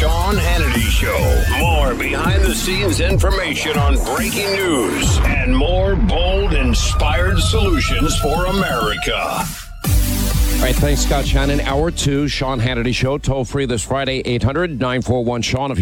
Sean Hannity Show. More behind-the-scenes information on breaking news and more bold, inspired solutions for America. All right, thanks, Scott Shannon. Hour 2, Sean Hannity Show. Toll free this Friday, 800-941-SEAN.